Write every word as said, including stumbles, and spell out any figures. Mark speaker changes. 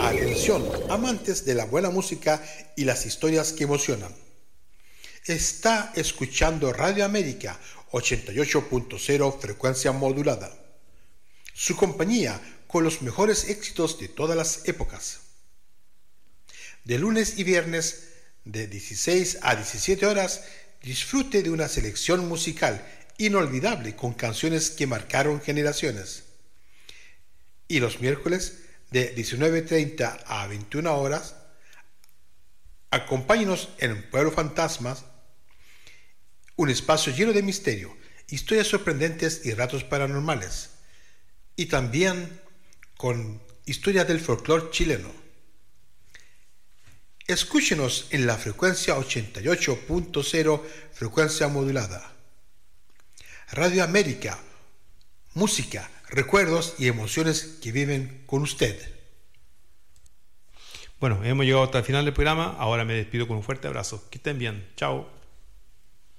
Speaker 1: Atención, amantes de la buena música y las historias que emocionan. Está escuchando Radio América ochenta y ocho punto cero frecuencia modulada. Su compañía con los mejores éxitos de todas las épocas. De lunes y viernes, de dieciséis a diecisiete horas, disfrute de una selección musical inolvidable con canciones que marcaron generaciones. Y los miércoles, de diecinueve treinta a veintiuna horas, acompáñenos en Pueblo Fantasmas, un espacio lleno de misterio, historias sorprendentes y relatos paranormales, y también con historias del folclore chileno. Escúchenos en la frecuencia ochenta y ocho punto cero frecuencia modulada. Radio América, música, recuerdos y emociones que viven con usted.
Speaker 2: Bueno, hemos llegado hasta el final del programa. Ahora me despido con un fuerte abrazo. Que estén bien. Chao.